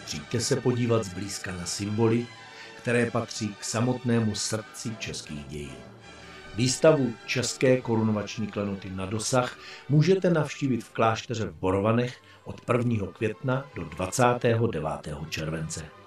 Přijďte se podívat zblízka na symboly, které patří k samotnému srdci českých dějin. Výstavu České korunovační klenoty na dosah můžete navštívit v klášteře v Borovanech od 1. května do 29. července.